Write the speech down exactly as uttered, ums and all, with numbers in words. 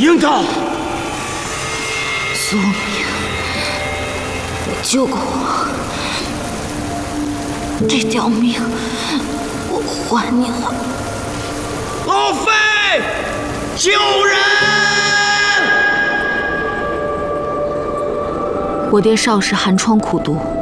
应他！ 苏明，你救过我，这条命我还你了。 老飞，救人！ 我爹少时寒窗苦读，